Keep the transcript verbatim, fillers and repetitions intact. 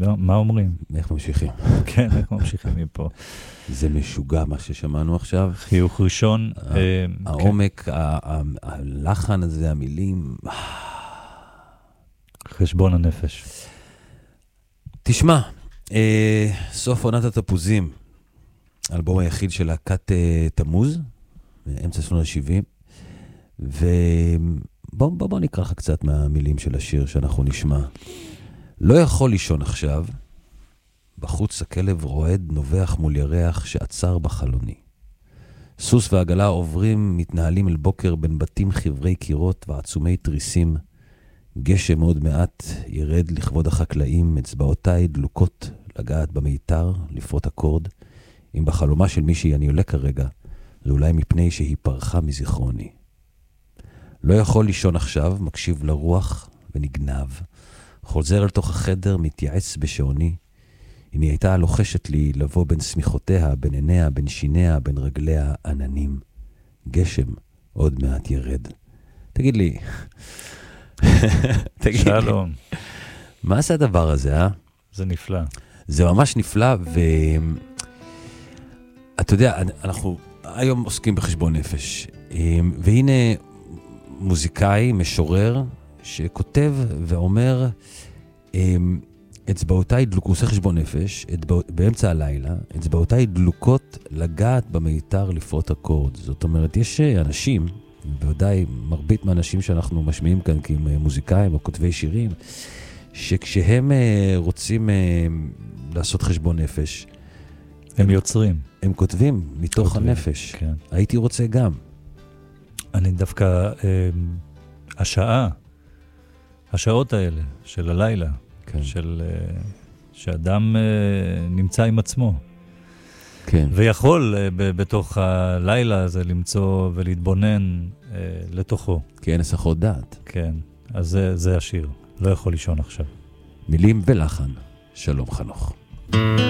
מה אומרים? איך ממשיכים? כן, איך ממשיכים מפה? זה משוגע מה ששמענו עכשיו. חיוך ראשון. העומק, הלחן הזה, המילים. חשבון הנפש. תשמע, סוף עונת התפוזים, האלבום היחיד של להקת תמוז, מאמצע שנות ה-שבעים, ובוא בוא, בוא נקרא לך קצת מהמילים של השיר שאנחנו נשמע. לא יכול לישון עכשיו, בחוץ הכלב רועד נובח מול ירח שעצר בחלוני. סוס ועגלה עוברים, מתנהלים אל בוקר בין בתים חברי קירות ועצומי תריסים. גשם עוד מעט ירד לכבוד החקלאים, אצבעותיי דלוקות לגעת במיתר, לפרוט אקורד. אם בחלומה של מישהי אני עולה כרגע, זה אולי מפני שהיא פרחה מזיכרוני. לא יכול לישון עכשיו, מקשיב לרוח ונגנב. חוזר אל תוך החדר, מתייעץ בשעוני. אם היא הייתה לוחשת לי לבוא בין סמיכותיה, בין עיניה, בין שיניה, בין רגליה, עננים. גשם עוד מעט ירד. תגיד לי, תגיד שלום. לי, מה זה הדבר הזה, אה? זה נפלא. זה ממש נפלא, ואתה יודע, אנחנו היום עוסקים בחשבון נפש, והנה מוזיקאי, משורר, שכותב ואומר, אצבעותיי דלוקות, הוא עושה חשבון נפש, באמצע הלילה, אצבעותיי דלוקות לגעת במיתר לפרוט אקורד. זאת אומרת, יש אנשים, בוודאי מרבית מהאנשים שאנחנו משמיעים כאן כמוזיקאים או כותבי שירים, שכשהם רוצים לעשות חשבון נפש, הם יוצרים. הם כותבים מתוך כותבים, הנפש. כן. הייתי רוצה גם. אני דווקא, השעה, השעות האלה של הלילה, כן. של, שאדם נמצא עם עצמו. כן. ויכול בתוך הלילה הזה למצוא ולהתבונן לתוכו. כי אין הסחות דעת. כן, אז זה, זה השיר. לא יכול לישון עכשיו. מילים ולחן. שלום חנוך.